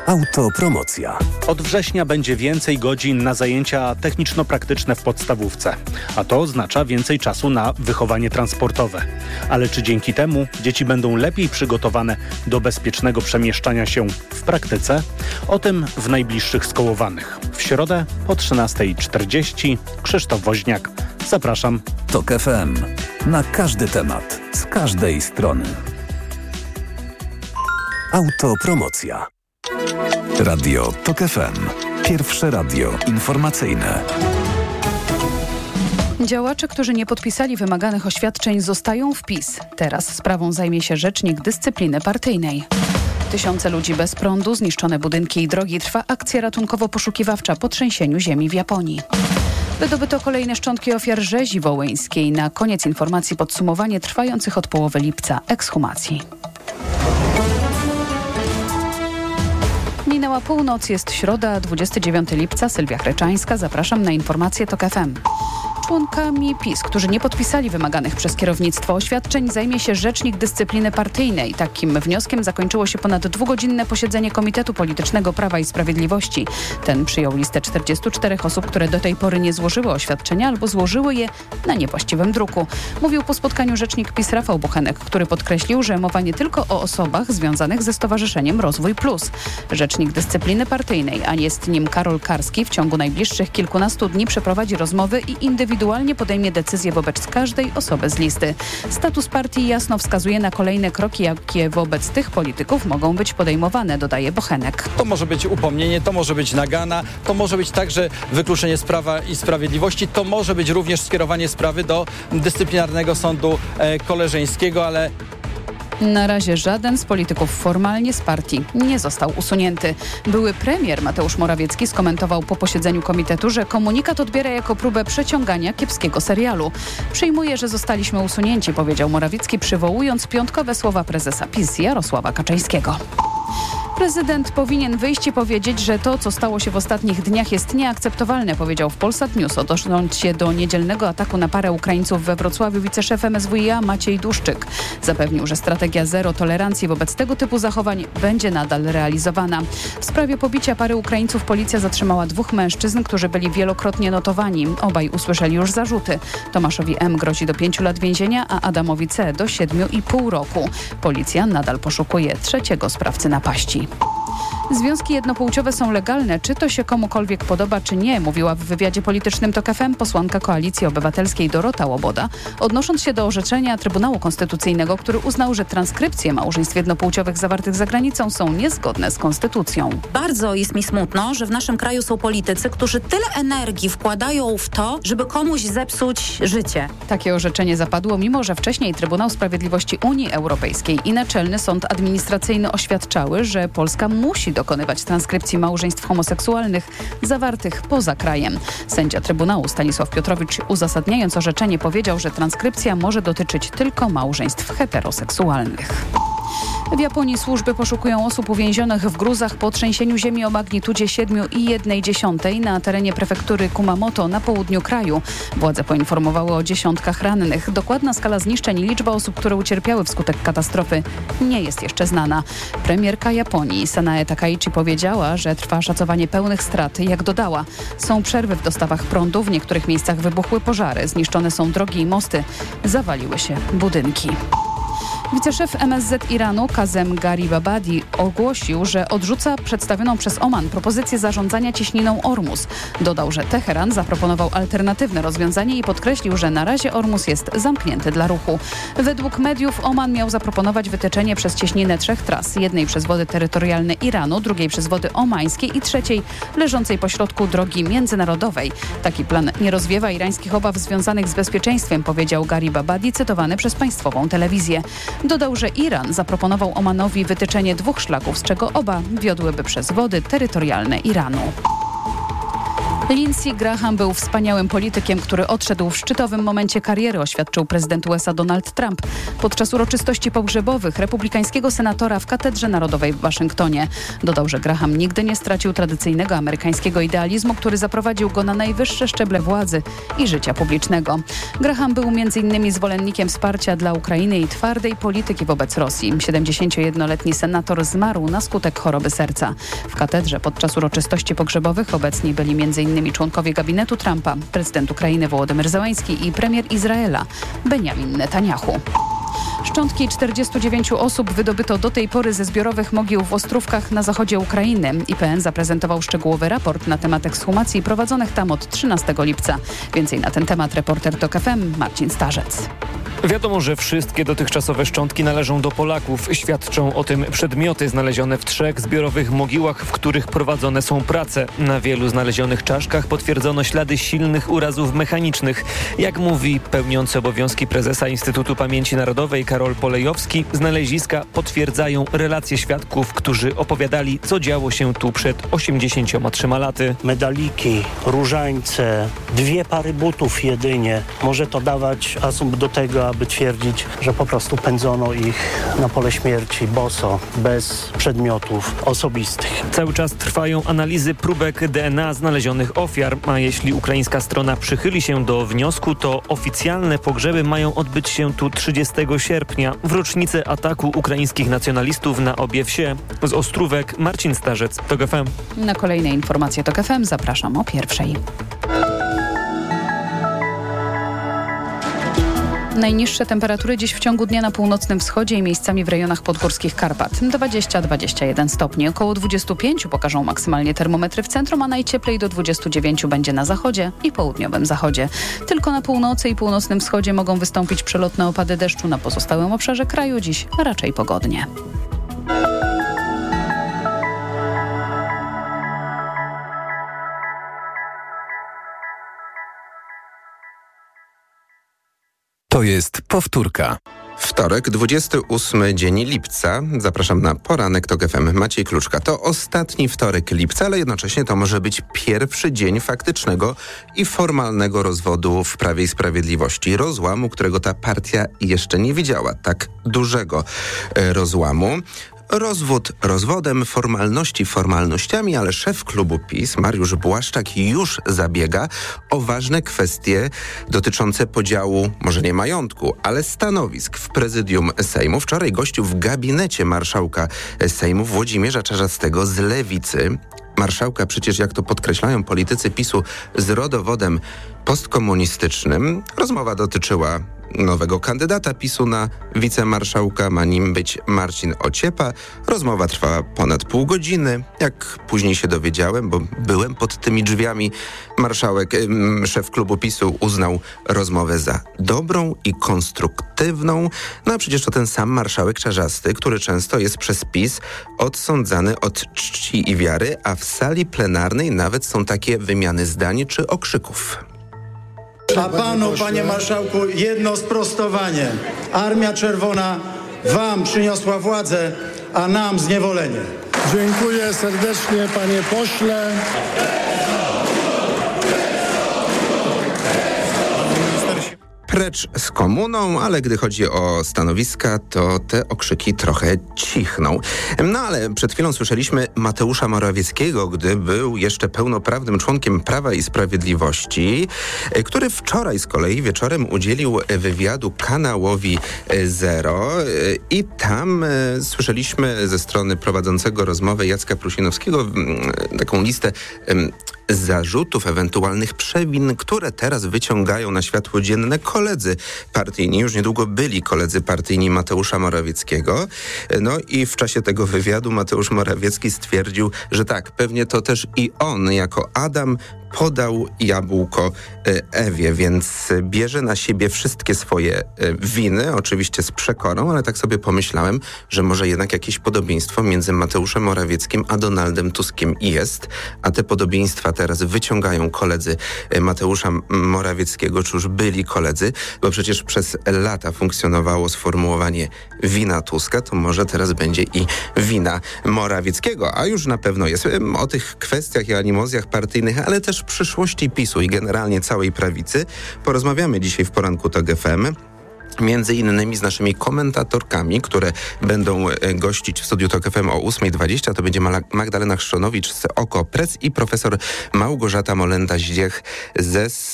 Autopromocja. Od września będzie więcej godzin na zajęcia techniczno-praktyczne w podstawówce, a to oznacza więcej czasu na wychowanie transportowe. Ale czy dzięki temu dzieci będą lepiej przygotowane do bezpiecznego przemieszczania się w praktyce? O tym w najbliższych Skołowanych. W środę po 13:40. Krzysztof Woźniak. Zapraszam. TOK FM. Na każdy temat, z każdej strony. Autopromocja. Radio TOK FM. Pierwsze radio informacyjne. Działacze, którzy nie podpisali wymaganych oświadczeń, zostają w PiS. Teraz sprawą zajmie się Rzecznik Dyscypliny Partyjnej. Tysiące ludzi bez prądu, zniszczone budynki i drogi. Trwa akcja ratunkowo-poszukiwawcza po trzęsieniu ziemi w Japonii. Wydobyto kolejne szczątki ofiar rzezi wołyńskiej. Na koniec informacji podsumowanie trwających od połowy lipca ekshumacji. Minęła północ, jest środa, 29 lipca. Sylwia Chreczańska, zapraszam na informacje TOK FM. Członkami PiS, którzy nie podpisali wymaganych przez kierownictwo oświadczeń, zajmie się Rzecznik Dyscypliny Partyjnej. Takim wnioskiem zakończyło się ponad dwugodzinne posiedzenie Komitetu Politycznego Prawa i Sprawiedliwości. Ten przyjął listę 44 osób, które do tej pory nie złożyły oświadczenia albo złożyły je na niewłaściwym druku. Mówił po spotkaniu rzecznik PiS Rafał Bochenek, który podkreślił, że mowa nie tylko o osobach związanych ze Stowarzyszeniem Rozwój Plus. Rzecznik Dyscypliny Partyjnej, a jest nim Karol Karski, w ciągu najbliższych kilkunastu dni przeprowadzi rozmowy i indywidualnie podejmie decyzję wobec każdej osoby z listy. Status partii jasno wskazuje na kolejne kroki, jakie wobec tych polityków mogą być podejmowane, dodaje Bochenek. To może być upomnienie, to może być nagana, to może być także wykluczenie z Prawa i Sprawiedliwości, to może być również skierowanie sprawy do dyscyplinarnego sądu koleżeńskiego, ale na razie żaden z polityków formalnie z partii nie został usunięty. Były premier Mateusz Morawiecki skomentował po posiedzeniu komitetu, że komunikat odbiera jako próbę przeciągania kiepskiego serialu. Przyjmuję, że zostaliśmy usunięci, powiedział Morawiecki, przywołując piątkowe słowa prezesa PiS Jarosława Kaczyńskiego. Prezydent powinien wyjść i powiedzieć, że to, co stało się w ostatnich dniach, jest nieakceptowalne, powiedział w Polsat News, odnosząc się do niedzielnego ataku na parę Ukraińców we Wrocławiu wiceszef MSWiA Maciej Duszczyk. Zapewnił, że strategia zero tolerancji wobec tego typu zachowań będzie nadal realizowana. W sprawie pobicia pary Ukraińców policja zatrzymała 2 mężczyzn, którzy byli wielokrotnie notowani. Obaj usłyszeli już zarzuty. Tomaszowi M. grozi do 5 lat więzienia, a Adamowi C. do 7,5 roku. Policja nadal poszukuje trzeciego sprawcy napaści. Związki jednopłciowe są legalne, czy to się komukolwiek podoba, czy nie, mówiła w wywiadzie politycznym TOK FM posłanka Koalicji Obywatelskiej Dorota Łoboda, odnosząc się do orzeczenia Trybunału Konstytucyjnego, który uznał, że transkrypcje małżeństw jednopłciowych zawartych za granicą są niezgodne z konstytucją. Bardzo jest mi smutno, że w naszym kraju są politycy, którzy tyle energii wkładają w to, żeby komuś zepsuć życie. Takie orzeczenie zapadło, mimo że wcześniej Trybunał Sprawiedliwości Unii Europejskiej i Naczelny Sąd Administracyjny oświadczały, że Polska musi dokonywać transkrypcji małżeństw homoseksualnych zawartych poza krajem. Sędzia Trybunału Stanisław Piotrowicz, uzasadniając orzeczenie, powiedział, że transkrypcja może dotyczyć tylko małżeństw heteroseksualnych. W Japonii służby poszukują osób uwięzionych w gruzach po trzęsieniu ziemi o magnitudzie 7,1 na terenie prefektury Kumamoto na południu kraju. Władze poinformowały o dziesiątkach rannych. Dokładna skala zniszczeń i liczba osób, które ucierpiały wskutek katastrofy, nie jest jeszcze znana. Premierka Japonii Sanae Takaichi powiedziała, że trwa szacowanie pełnych strat. Jak dodała, są przerwy w dostawach prądu, w niektórych miejscach wybuchły pożary, zniszczone są drogi i mosty, zawaliły się budynki. Wiceszef MSZ Iranu Kazem Garibabadi ogłosił, że odrzuca przedstawioną przez Oman propozycję zarządzania cieśniną Ormus. Dodał, że Teheran zaproponował alternatywne rozwiązanie i podkreślił, że na razie Ormus jest zamknięty dla ruchu. Według mediów Oman miał zaproponować wytyczenie przez cieśninę 3 tras. Jednej przez wody terytorialne Iranu, drugiej przez wody omańskie i trzeciej leżącej pośrodku drogi międzynarodowej. Taki plan nie rozwiewa irańskich obaw związanych z bezpieczeństwem, powiedział Garibabadi, cytowany przez państwową telewizję. Dodał, że Iran zaproponował Omanowi wytyczenie 2 szlaków, z czego oba wiodłyby przez wody terytorialne Iranu. Lindsey Graham był wspaniałym politykiem, który odszedł w szczytowym momencie kariery, oświadczył prezydent USA Donald Trump podczas uroczystości pogrzebowych republikańskiego senatora w Katedrze Narodowej w Waszyngtonie. Dodał, że Graham nigdy nie stracił tradycyjnego amerykańskiego idealizmu, który zaprowadził go na najwyższe szczeble władzy i życia publicznego. Graham był m.in. zwolennikiem wsparcia dla Ukrainy i twardej polityki wobec Rosji. 71-letni senator zmarł na skutek choroby serca. W katedrze podczas uroczystości pogrzebowych obecni byli m.in. członkowie gabinetu Trumpa, prezydent Ukrainy Wołodymyr Zełański i premier Izraela Benjamin Netanyahu. Szczątki 49 osób wydobyto do tej pory ze zbiorowych mogił w Ostrówkach na zachodzie Ukrainy. IPN zaprezentował szczegółowy raport na temat ekshumacji prowadzonych tam od 13 lipca. Więcej na ten temat reporter TOK FM Marcin Starzec. Wiadomo, że wszystkie dotychczasowe szczątki należą do Polaków. Świadczą o tym przedmioty znalezione w 3 zbiorowych mogiłach, w których prowadzone są prace. Na wielu znalezionych czaszkach potwierdzono ślady silnych urazów mechanicznych. Jak mówi pełniący obowiązki prezesa Instytutu Pamięci Narodowej Karol Polejowski, znaleziska potwierdzają relacje świadków, którzy opowiadali, co działo się tu przed 83 laty. Medaliki, różańce, 2 pary butów jedynie. Może to dawać asumpt do tego, aby twierdzić, że po prostu pędzono ich na pole śmierci boso, bez przedmiotów osobistych. Cały czas trwają analizy próbek DNA znalezionych ofiar, a jeśli ukraińska strona przychyli się do wniosku, to oficjalne pogrzeby mają odbyć się tu 30 sierpnia, w rocznicę ataku ukraińskich nacjonalistów na obie wsie. Z Ostrówek Marcin Starzec, TOK FM. Na kolejne informacje TOK FM zapraszam o 1:00. Najniższe temperatury dziś w ciągu dnia na północnym wschodzie i miejscami w rejonach podgórskich Karpat. 20-21 stopni. Około 25 pokażą maksymalnie termometry w centrum, a najcieplej do 29 będzie na zachodzie i południowym zachodzie. Tylko na północy i północnym wschodzie mogą wystąpić przelotne opady deszczu. Na pozostałym obszarze kraju dziś raczej pogodnie. To jest powtórka. Wtorek, 28 dzień lipca. Zapraszam na poranek TOK FM. Maciej Kluczka. To ostatni wtorek lipca, ale jednocześnie to może być pierwszy dzień faktycznego i formalnego rozwodu w Prawie i Sprawiedliwości. Rozłamu, którego ta partia jeszcze nie widziała. Tak dużego rozłamu. Rozwód rozwodem, formalności formalnościami, ale szef klubu PiS, Mariusz Błaszczak, już zabiega o ważne kwestie dotyczące podziału, może nie majątku, ale stanowisk w prezydium Sejmu. Wczoraj gościł w gabinecie marszałka Sejmu Włodzimierza Czarzastego z Lewicy. Marszałka przecież, jak to podkreślają politycy PiS-u, z rodowodem postkomunistycznym. Rozmowa dotyczyła nowego kandydata PiS-u na wicemarszałka. Ma nim być Marcin Ociepa. Rozmowa trwała ponad pół godziny. Jak później się dowiedziałem, bo byłem pod tymi drzwiami, szef klubu PiS-u uznał rozmowę za dobrą i konstruktywną. No a przecież to ten sam marszałek Czarzasty, który często jest przez PiS odsądzany od czci i wiary, a w sali plenarnej nawet są takie wymiany zdań czy okrzyków. A panu, panie marszałku, jedno sprostowanie. Armia Czerwona wam przyniosła władzę, a nam zniewolenie. Dziękuję serdecznie, panie pośle. Precz z komuną, ale gdy chodzi o stanowiska, to te okrzyki trochę cichną. No ale przed chwilą słyszeliśmy Mateusza Morawieckiego, gdy był jeszcze pełnoprawnym członkiem Prawa i Sprawiedliwości, który wczoraj z kolei wieczorem udzielił wywiadu kanałowi Zero i tam słyszeliśmy ze strony prowadzącego rozmowę Jacka Prusinowskiego taką listę zarzutów, ewentualnych przewin, które teraz wyciągają na światło dzienne koledzy partyjni. Już niedługo byli koledzy partyjni Mateusza Morawieckiego. No i w czasie tego wywiadu Mateusz Morawiecki stwierdził, że tak, pewnie to też i on jako Adam podał jabłko Ewie, więc bierze na siebie wszystkie swoje winy, oczywiście z przekorą, ale tak sobie pomyślałem, że może jednak jakieś podobieństwo między Mateuszem Morawieckim a Donaldem Tuskiem jest, a te podobieństwa teraz wyciągają koledzy Mateusza Morawieckiego, czy już byli koledzy, bo przecież przez lata funkcjonowało sformułowanie wina Tuska, to może teraz będzie i wina Morawieckiego, a już na pewno jest. O tych kwestiach i animozjach partyjnych, ale też też przyszłości PiS-u i generalnie całej prawicy. Porozmawiamy dzisiaj w poranku TOK FM. Między innymi z naszymi komentatorkami, które będą gościć w studiu TOK FM o 8:20. To będzie Magdalena Chrzczonowicz z OKO.press i profesor Małgorzata Molenda-Zdziech ze